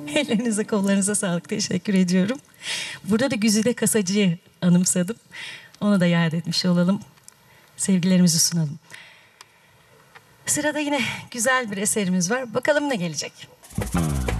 Ellerinize kollarınıza sağlık. Teşekkür ediyorum. Burada da Güzide Kasacı'yı anımsadım. Onu da yad etmiş olalım. Sevgilerimizi sunalım. Sırada yine güzel bir eserimiz var. Bakalım ne gelecek?